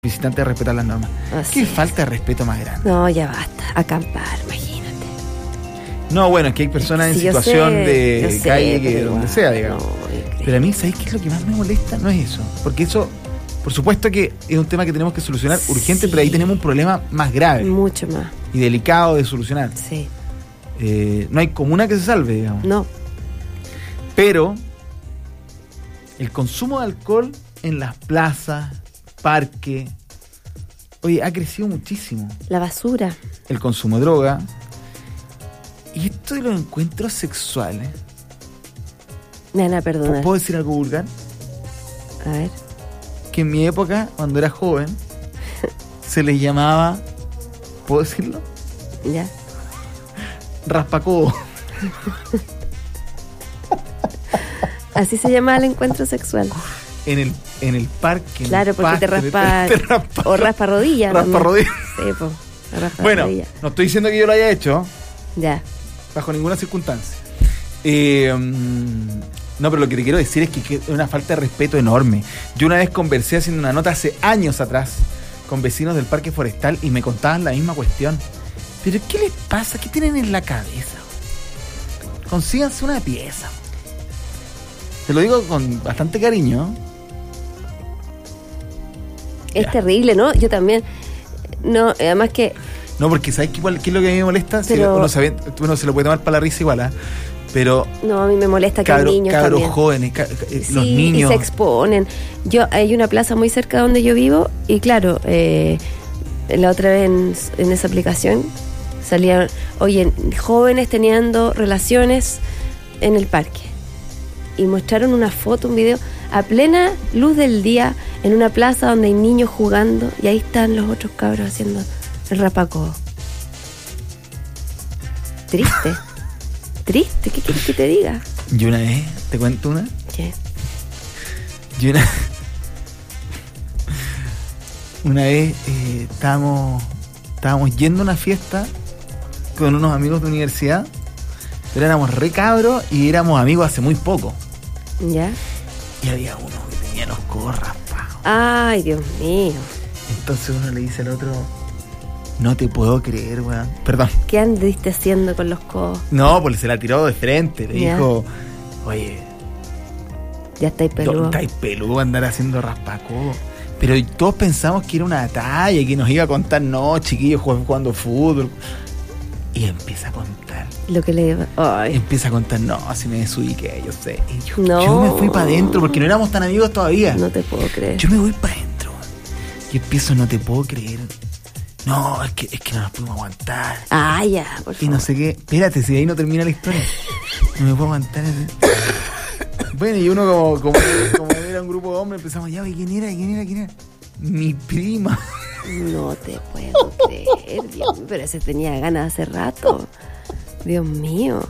visitantes a respetar las normas. Qué falta de respeto más grande. No, ya basta. Acampar, imagínate. No, bueno, es que hay personas en situación de calle que donde sea, digamos. Pero a mí, ¿sabéis qué es lo que más me molesta? No es eso. Porque eso, por supuesto que es un tema que tenemos que solucionar urgente, pero ahí tenemos un problema más grave. Mucho más. Y delicado de solucionar. Sí. No hay comuna que se salve, digamos. No. Pero el consumo de alcohol en las plazas, parques, oye, ha crecido muchísimo. La basura. El consumo de droga. Y esto de los encuentros sexuales. Me van a perdonar. ¿Puedo decir algo vulgar? A ver. Que en mi época, cuando era joven, se les llamaba, ¿puedo decirlo? Ya. Raspacodo. Así se llamaba el encuentro sexual. En el parque. Claro, porque te raspa. O raspa rodilla. Raspa rodilla. Sí, pues. Bueno, rodilla. No estoy diciendo que yo lo haya hecho. Ya. Bajo ninguna circunstancia. No, pero lo que te quiero decir es que es una falta de respeto enorme. Yo una vez conversé haciendo una nota hace años atrás con vecinos del parque forestal y me contaban la misma cuestión. ¿Pero qué les pasa? ¿Qué tienen en la cabeza? Consíganse una pieza. Te lo digo con bastante cariño. Es terrible, ¿no? Yo también. No, además que... No, porque ¿sabes qué es lo que a mí me molesta? Pero... Uno se lo puede tomar para la risa igual, ¿eh? Pero... No, a mí me molesta que hay niños cabros también. jóvenes, sí, los niños... y se exponen. Hay una plaza muy cerca de donde yo vivo y claro, la otra vez en esa aplicación salían, oye, jóvenes teniendo relaciones en el parque. Y mostraron una foto, un video, a plena luz del día, en una plaza donde hay niños jugando, y ahí están los otros cabros haciendo el rapacodo. Triste. Triste, ¿qué quieres que te diga? Yo una vez, ¿te cuento una? ¿Qué? Yo una vez estábamos yendo a una fiesta con unos amigos de universidad, pero éramos re cabros y éramos amigos hace muy poco. ¿Ya? Y había uno que tenía los codos raspados. Ay, Dios mío. Entonces uno le dice al otro, no te puedo creer, weón. Perdón. ¿Qué andiste haciendo con los codos? No, pues se la tiró de frente. Le dijo, oye, ya estáis peludo. Estáis peludo andar haciendo raspacodo. Pero todos pensamos que era una talla, que nos iba a contar, no, chiquillos jugando fútbol. Y empieza a contar. Lo que le... Ay. Empieza a contar, no, si me desubiqué, yo sé. Y yo me fui para adentro porque no éramos tan amigos todavía. No te puedo creer. Yo me voy para adentro. Y empiezo, no te puedo creer. No, es que no nos pudimos aguantar. Ah, ya, por favor. Y no sé qué. Espérate, si ahí no termina la historia. No me puedo aguantar. Bueno, y uno como era un grupo de hombres, empezamos, ya, ¿quién era? Mi prima. No te puedo creer, Dios mío, pero ese tenía ganas hace rato. Dios mío.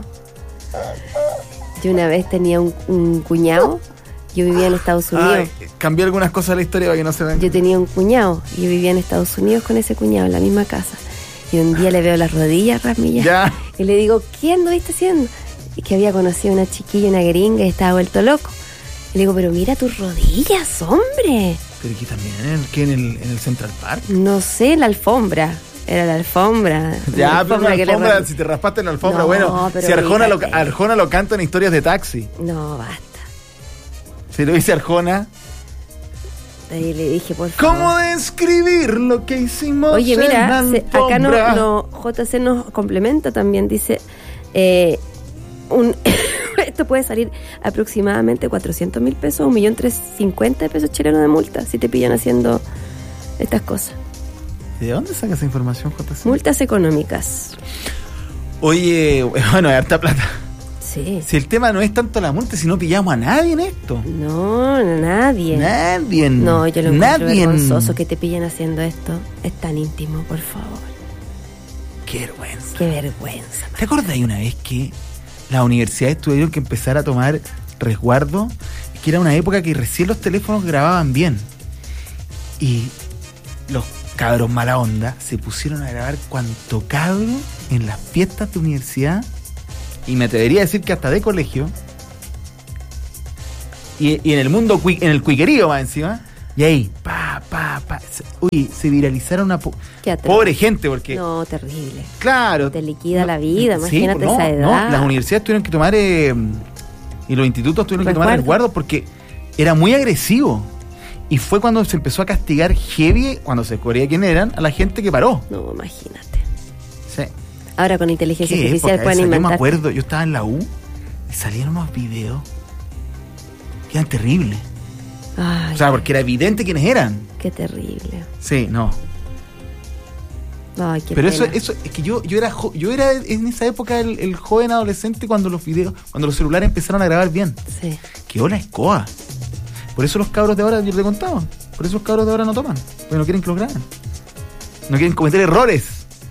Yo una vez tenía un cuñado. Yo vivía en Estados Unidos. Cambié algunas cosas de la historia para que no se vean. Yo tenía un cuñado. Yo vivía en Estados Unidos con ese cuñado en la misma casa. Y un día le veo las rodillas rasmillas. Ya. Y le digo, ¿qué anduviste haciendo? Y que había conocido a una chiquilla, una gringa, y estaba vuelto loco. Y le digo, pero mira tus rodillas, hombre. Pero aquí también, en el Central Park. No sé, la alfombra. Era la alfombra. Ya, pero la alfombra, si te raspaste en la alfombra, no, bueno. Si Arjona lo canta en historias de taxi. No, basta. Si lo dice Arjona. Ahí le dije, por favor. ¿Cómo describir lo que hicimos? Oye, mira, acá JC nos complementa también, dice, esto puede salir aproximadamente 400,000 pesos, 1.350.000 pesos chilenos de multa si te pillan haciendo estas cosas. ¿De dónde sacas esa información, JC? Multas económicas. Oye, bueno, hay harta plata. Sí. Si el tema no es tanto la multa, si no pillamos a nadie en esto. No, nadie. Nadie. No, yo lo encuentro vergonzoso que te pillen haciendo esto. Es tan íntimo, por favor. Qué vergüenza. Qué vergüenza. ¿Te acordás una vez que las universidades tuvieron que empezar a tomar resguardo? Que era una época que recién los teléfonos grababan bien. Y los cabros mala onda se pusieron a grabar cuanto cabro en las fiestas de universidad. Y me atrevería a decir que hasta de colegio. Y en el mundo, en el cuiquerío más encima. Y ahí, oye, se viralizara una Qué atroz. pobre gente, porque No, terrible. claro, Te liquida la vida, sí, imagínate no, esa edad. no, las universidades tuvieron que tomar y los institutos tuvieron que tomar resguardos porque era muy agresivo. Y fue cuando se empezó a castigar heavy, cuando se descubría quién eran, a la gente que paró. No, imagínate. Sí. Ahora con inteligencia ¿Qué artificial época pueden esa? inventar. Yo me acuerdo, yo estaba en la U y salían unos videos que eran terribles. Ay, O sea, porque era evidente quiénes eran. qué terrible. Sí, no. Ay, qué Pero pena. eso es que yo era en esa época el joven adolescente cuando los celulares empezaron a grabar bien. Sí. Qué hola escoba. Por eso los cabros de ahora, yo te contaba, por eso los cabros de ahora no toman, porque no quieren que los graben. No quieren cometer errores.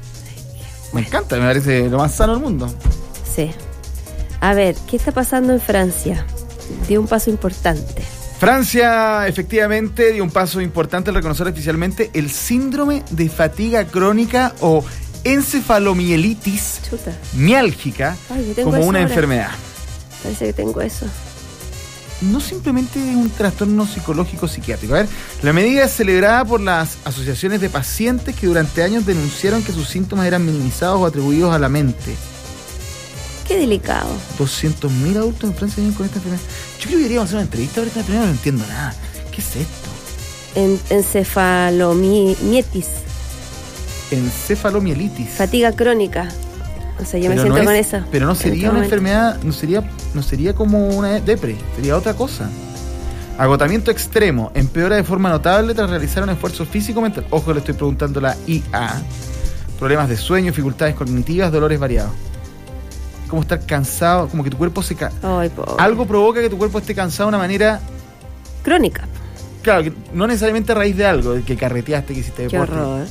Me encanta, me parece lo más sano del mundo. Sí. A ver, ¿qué está pasando en Francia? Dio un paso importante. Francia efectivamente dio un paso importante al reconocer oficialmente el síndrome de fatiga crónica o encefalomielitis Chuta. miálgica Ay, yo tengo como eso una ahora. enfermedad. Parece que tengo eso. No simplemente es un trastorno psicológico psiquiátrico. A ver, la medida es celebrada por las asociaciones de pacientes que durante años denunciaron que sus síntomas eran minimizados o atribuidos a la mente. Qué delicado. 200.000 adultos en Francia viven con esta enfermedad. Yo creo que deberíamos hacer una entrevista, ahorita no entiendo nada. ¿Qué es esto? Encefalomietis. Encefalomielitis. Fatiga crónica. O sea, yo me Pero siento no con es- eso. Pero no en sería este una momento. enfermedad, no sería como una depre, sería otra cosa. Agotamiento extremo, empeora de forma notable tras realizar un esfuerzo físico mental. Ojo, le estoy preguntando la IA. Problemas de sueño, dificultades cognitivas, dolores variados. Es como estar cansado, como que tu cuerpo se Ay, pobre. algo provoca que tu cuerpo esté cansado de una manera, Crónica. claro, que no necesariamente a raíz de algo, de que carreteaste, que hiciste Qué deporte. horror.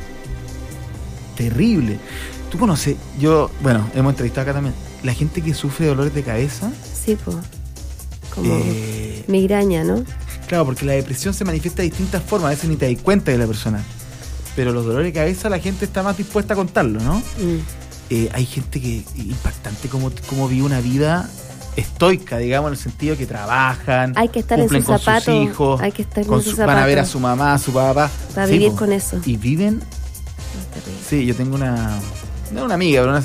Terrible. Tú conoces, hemos entrevistado acá también, la gente que sufre de dolores de cabeza. Sí, pues. Como eh, migraña, ¿no? Claro, porque la depresión se manifiesta de distintas formas, a veces ni te das cuenta de la persona. Pero los dolores de cabeza la gente está más dispuesta a contarlo, ¿no? Hay gente que impactante como vive una vida estoica, digamos, en el sentido que trabajan, Hay que estar en cumplen sus con zapatos. sus hijos, Hay que estar con en sus van a ver a zapatos su mamá, a su papá. para Sí, vivir po. con eso. Y viven, No, terrible. sí, yo tengo no una amiga, pero una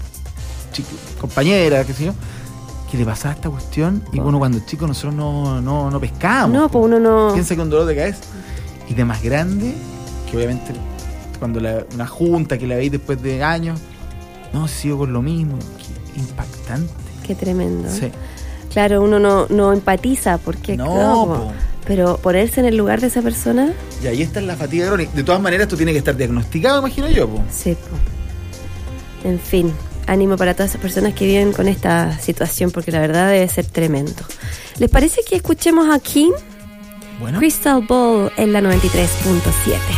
compañera, qué sé yo, que le pasaba esta cuestión y bueno, cuando chicos nosotros no pescábamos. No, pues uno no. Piensa que un dolor de cabeza. Y de más grande, que obviamente cuando una junta que la veis después de años, no, sigo con lo mismo. Qué impactante. Qué tremendo. Sí. Claro, uno no empatiza porque. No, claro, po. pero ponerse en el lugar de esa persona, Y ahí está la fatiga crónica. De todas maneras, esto tiene que estar diagnosticado, imagino yo. Po. sí, po. En fin, ánimo para todas esas personas que viven con esta situación porque la verdad debe ser tremendo. ¿Les parece que escuchemos a King? Bueno. Crystal Ball en la 93.7.